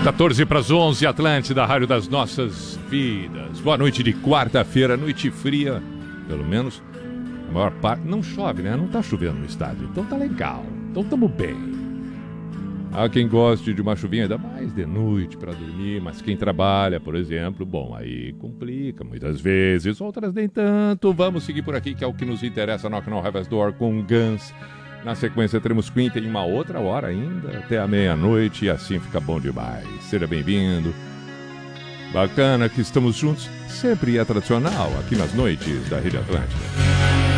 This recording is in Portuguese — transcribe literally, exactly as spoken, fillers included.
quatorze para as onze, Atlântida, Rádio das Nossas Vidas. Boa noite de quarta-feira, noite fria, pelo menos a maior parte. Não chove, né? Não tá chovendo no estádio, então tá legal, então tamo bem. Há quem goste de uma chuvinha ainda mais de noite para dormir, mas quem trabalha, por exemplo, bom, aí complica muitas vezes, outras nem tanto. Vamos seguir por aqui, que é o que nos interessa, Knock on Heaven's Door com Guns. Na sequência teremos Queen em uma outra hora ainda, até a meia-noite, e assim fica bom demais. Seja bem-vindo. Bacana que estamos juntos, sempre é tradicional aqui nas noites da Rede Atlântica.